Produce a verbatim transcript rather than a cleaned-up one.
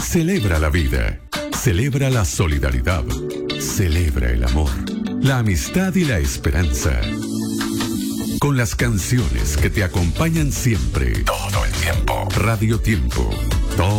Celebra la vida. Celebra la solidaridad. Celebra el amor, la amistad y la esperanza. Con las canciones que te acompañan siempre. Todo el tiempo. Radio Tiempo. Todo